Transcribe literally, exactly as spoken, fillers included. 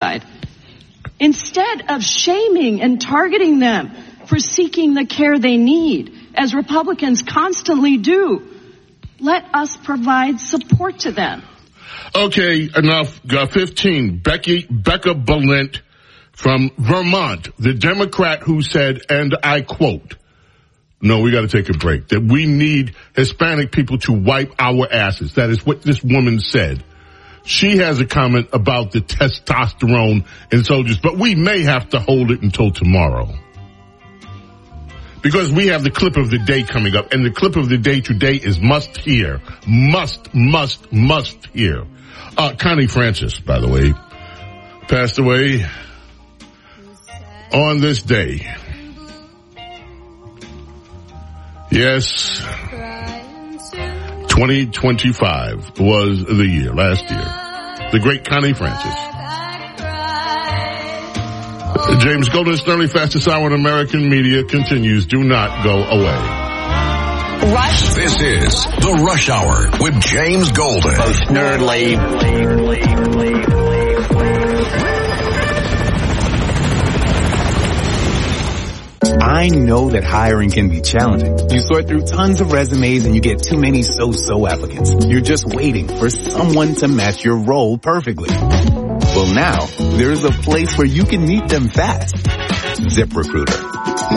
Instead of shaming and targeting them for seeking the care they need, as Republicans constantly do, let us provide support to them. Okay, enough. Got fifteen. Becky, Becca Balint from Vermont, the Democrat who said, and I quote, no, we got to take a break, that we need Hispanic people to wipe our asses. That is what this woman said. She has a comment about the testosterone in soldiers, but we may have to hold it until tomorrow. Because we have the clip of the day coming up, and the clip of the day today is must hear. Must, must, must hear. Uh, Connie Francis, by the way, passed away on this day. Yes, twenty twenty-five was the year, last year. The great Connie Francis. James Golden, Sterling, fastest hour in American media continues. Do not go away. Rush. This is The Rush Hour with James Golden. Most nerdly. I know that hiring can be challenging. You sort through tons of resumes and you get too many so-so applicants. You're just waiting for someone to match your role perfectly. Well, now, there's a place where you can meet them fast. ZipRecruiter.